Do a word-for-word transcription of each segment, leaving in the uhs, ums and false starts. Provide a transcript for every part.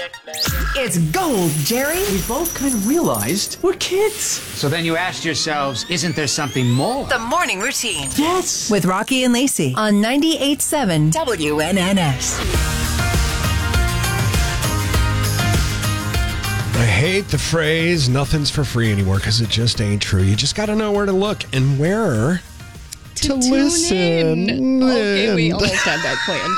It's gold, Jerry. We both kind of realized we're kids. So then you asked yourselves, isn't there something more? The morning routine. Yes. With Rocky and Lacey on ninety-eight point seven W N N S. I hate the phrase, nothing's for free anymore, because it just ain't true. You just got to know where to look and where to, to listen. In. Okay, we almost had that planned.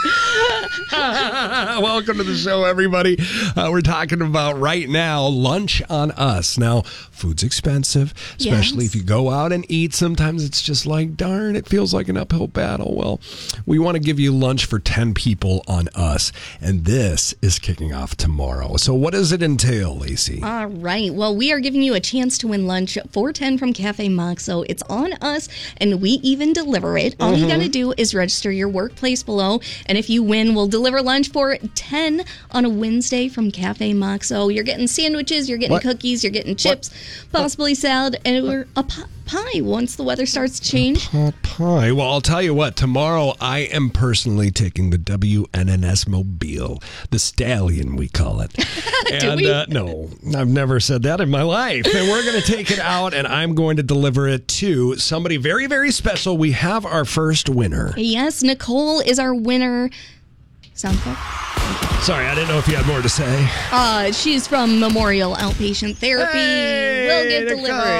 Welcome to the show, everybody. Uh, we're talking about right now lunch on us. Now, food's expensive, especially yes. if you go out and eat. Sometimes it's just like, darn, it feels like an uphill battle. Well, we want to give you lunch for ten people on us, and this is kicking off tomorrow. So what does it entail, Lacey? All right. Well, we are giving you a chance to win lunch for ten from Cafe Moxo. It's on us, and we even deliver it. All mm-hmm. you got to do is register your workplace below, and if you win, we'll deliver lunch for ten on a Wednesday from Cafe Moxo. You're getting sandwiches, you're getting what? cookies, you're getting chips, what? possibly what? salad, and we're a pot pie once the weather starts to change. A pot pie. Well, I'll tell you what, tomorrow I am personally taking the W N N S Mobile, the Stallion, we call it. Do and, we? Uh, no, I've never said that in my life. And we're going to take it out, and I'm going to deliver it to somebody very, very special. We have our first winner. Yes, Nicole is our winner. Sound effect? Sorry, I didn't know if you had more to say. Uh, she's from Memorial Outpatient Therapy. Hey, will get delivered.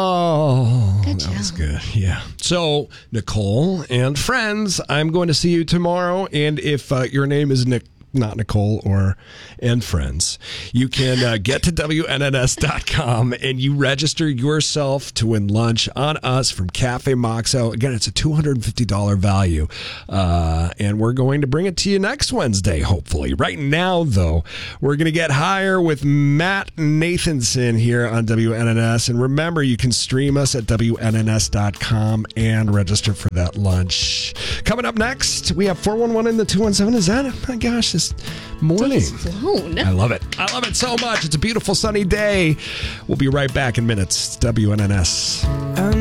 Oh, good that job. was good. Yeah. So, Nicole and friends, I'm going to see you tomorrow. And if uh, your name is Nick, not Nicole or and friends, you can uh, get to W N N S dot com and you register yourself to win lunch on us from Cafe Moxo. Again, it's a two hundred fifty dollars value, uh, and we're going to bring it to you next Wednesday, hopefully. Right now, though, we're going to get higher with Matt Nathanson here on W N N S. And remember, you can stream us at W N N S dot com and register for that lunch. Coming up next, we have four one one in the two one seven. Is that, oh my gosh, this morning. I love it. I love it so much. It's a beautiful sunny day. We'll be right back in minutes. W N N S.